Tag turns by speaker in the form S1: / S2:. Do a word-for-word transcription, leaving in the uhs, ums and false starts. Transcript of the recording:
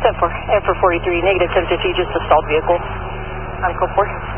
S1: ten four, Air four forty-three, negative ten fifty, just a stalled vehicle. On code four.